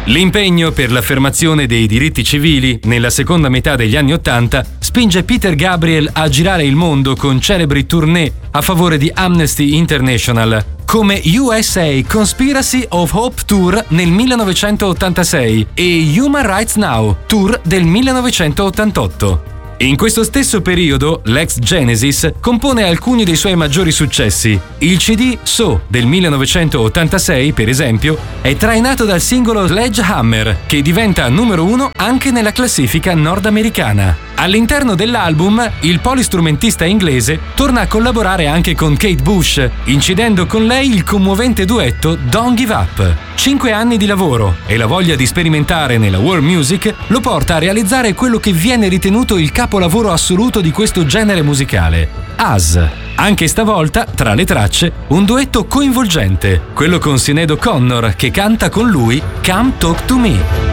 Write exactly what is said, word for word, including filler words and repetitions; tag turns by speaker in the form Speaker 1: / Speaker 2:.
Speaker 1: L'impegno per l'affermazione dei diritti civili nella seconda metà degli anni Ottanta spinge Peter Gabriel a girare il mondo con celebri tournée a favore di Amnesty International, come U S A Conspiracy of Hope Tour nel millenovecentottantasei e Human Rights Now Tour del millenovecentottantotto. In questo stesso periodo, l'ex Genesis compone alcuni dei suoi maggiori successi. Il C D So del millenovecentottantasei, per esempio, è trainato dal singolo Sledgehammer, che diventa numero uno anche nella classifica nordamericana. All'interno dell'album, il polistrumentista inglese torna a collaborare anche con Kate Bush, incidendo con lei il commovente duetto Don't Give Up. Cinque anni di lavoro e la voglia di sperimentare nella world music lo porta a realizzare quello che viene ritenuto il capolavoro assoluto di questo genere musicale, Us. Anche stavolta, tra le tracce, un duetto coinvolgente, quello con Sinead O'Connor che canta con lui Come Talk to Me.